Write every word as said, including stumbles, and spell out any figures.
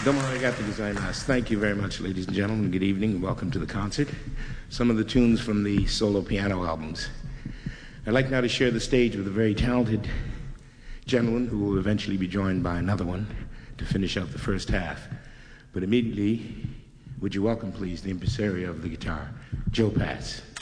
Domo arigato gozaimasu. Thank you very much, ladies and gentlemen. Good evening and welcome to the concert. Some of the tunes from the solo piano albums. I'd like now to share the stage with a very talented gentleman who will eventually be joined by another one to finish up the first half. But immediately, would you welcome, please, the impresario of the guitar, Joe Pass.